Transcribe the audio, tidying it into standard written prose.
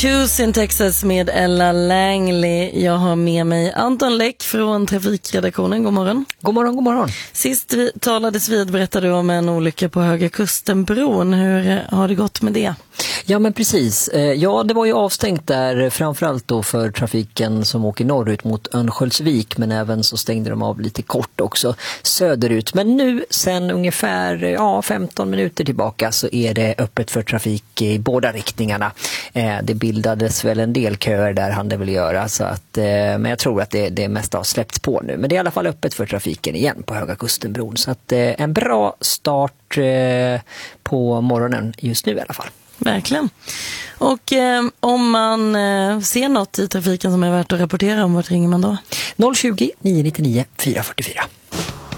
Houston, Texas med Ella Langley. Jag har med mig Anton Läck från trafikredaktionen. God morgon. God morgon, god morgon. Sist vi talades vid berättade du om en olycka på Höga Kusten-bron. Hur har det gått med det? Ja, men precis. Ja, det var ju avstängt där, framförallt då för trafiken som åker norrut mot Örnsköldsvik, men även så stängde de av lite kort också söderut. Men nu sen ungefär 15 minuter tillbaka så är det öppet för trafik i båda riktningarna. Det bildades väl en del köer där, han det väl göra, så att, men jag tror att det mesta har släppts på nu. Men det är i alla fall öppet för trafiken igen på Höga Kustenbron, så att en bra start på morgonen just nu i alla fall. Verkligen. Och om man ser något i trafiken som är värt att rapportera om, vart ringer man då? 020 999 444.